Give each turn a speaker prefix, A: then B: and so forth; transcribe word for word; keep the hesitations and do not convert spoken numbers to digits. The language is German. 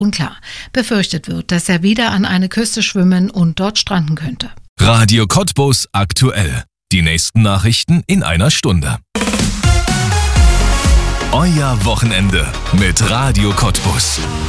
A: unklar. Befürchtet wird, dass er wieder an eine Küste schwimmen und dort stranden könnte.
B: Radio Cottbus aktuell. Die nächsten Nachrichten in einer Stunde. Euer Wochenende mit Radio Cottbus.